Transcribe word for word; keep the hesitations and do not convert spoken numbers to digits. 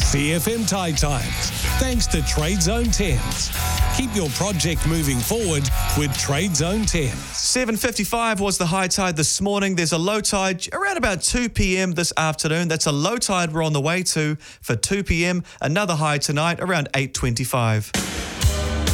C F M Tide Times, thanks to Trade Zone Thames. Keep your project moving forward with Trade Zone Thames. seven fifty-five was the high tide this morning. There's a low tide around about two p.m. this afternoon. That's a low tide we're on the way to for two p.m. Another high tonight around eight twenty-five.